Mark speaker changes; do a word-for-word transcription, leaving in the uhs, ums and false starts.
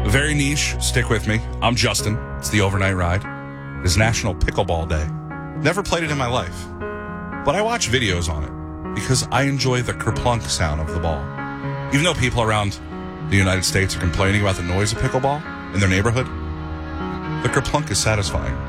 Speaker 1: Very niche. Stick with me. I'm Justin. It's the Overnight Ride. It is National Pickleball Day. Never played it in my life, but I watch videos on it because I enjoy the kerplunk sound of the ball. Even though people around the United States are complaining about the noise of pickleball in their neighborhood, the kerplunk is satisfying.